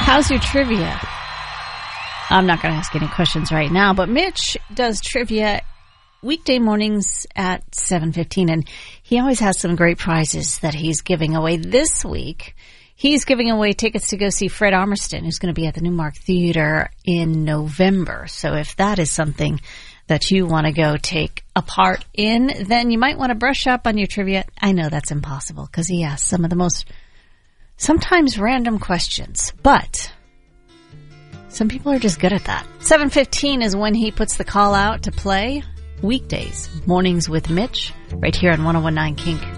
How's your trivia? I'm not going to ask any questions right now, but Mitch does trivia weekday mornings at 7:15, and he always has some great prizes that he's giving away. This week, he's giving away tickets to go see Fred Armisen, who's going to be at the Newmark Theater in November. So if that is something that you want to go take a part in, then you might want to brush up on your trivia. I know that's impossible because he asks some of the most sometimes random questions, but some people are just good at that. 7:15 is when he puts the call out to play weekdays, mornings with Mitch, right here on 101.9 Kink.